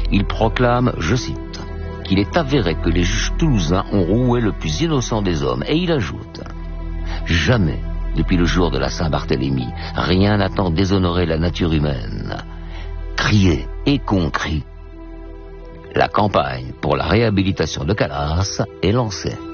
Il proclame, je cite, qu'il est avéré que les juges toulousains ont roué le plus innocent des hommes. Et il ajoute, jamais, depuis le jour de la Saint-Barthélemy, rien n'a tant déshonoré la nature humaine. Criez et qu'on crie. La campagne pour la réhabilitation de Calas est lancée.